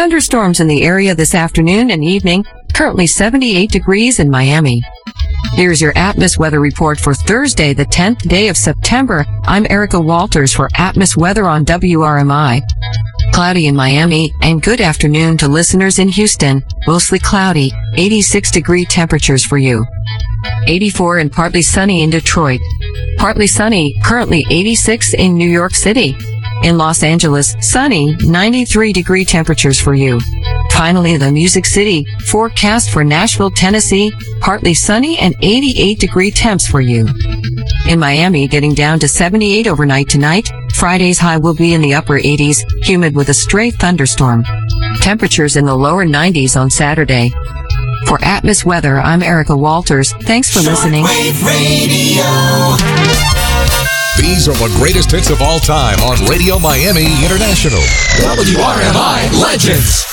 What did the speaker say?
Thunderstorms in the area this afternoon and evening. Currently 78 degrees in Miami. Here's your Atmos weather report for Thursday, the 10th day of September. I'm Erica Walters for Atmos Weather on WRMI. Cloudy in Miami, and good afternoon to listeners in Houston. Mostly cloudy, 86-degree temperatures for you. 84 and partly sunny in Detroit. Partly sunny, currently 86 in New York City. In Los Angeles, sunny, 93-degree temperatures for you. Finally, the Music City, forecast for Nashville, Tennessee, partly sunny and 88-degree temps for you. In Miami, getting down to 78 overnight tonight. Friday's high will be in the upper 80s, humid with a stray thunderstorm. Temperatures in the lower 90s on Saturday. For Atmos Weather, I'm Erica Walters. Thanks for listening. Shortwave Radio. These are the greatest hits of all time on Radio Miami International. WRMI Legends.